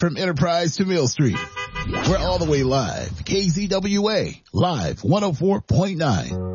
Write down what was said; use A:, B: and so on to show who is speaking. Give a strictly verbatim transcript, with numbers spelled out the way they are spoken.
A: From Enterprise to Mill Street, we're all the way live. K Z W A, live one oh four point nine.